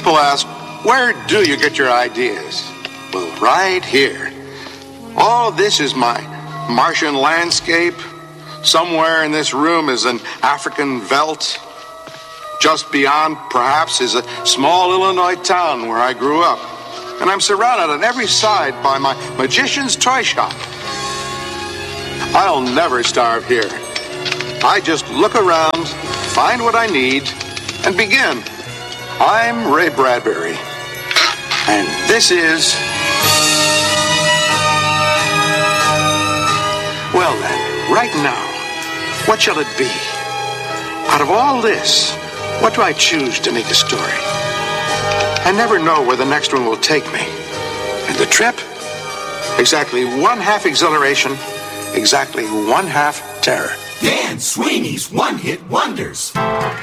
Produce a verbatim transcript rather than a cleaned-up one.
People ask, where do you get your ideas? Well, right here. All this is my Martian landscape. Somewhere in this room is an African veldt. Just beyond, perhaps, is a small Illinois town where I grew up. And I'm surrounded on every side by my magician's toy shop. I'll never starve here. I just look around, find what I need, and begin. I'm Ray Bradbury. And this is... Well then, right now, what shall it be? Out of all this, what do I choose to make a story? I never know where the next one will take me. And the trip? Exactly one half exhilaration, exactly one half terror. Dan Sweeney's One Hit Wonders.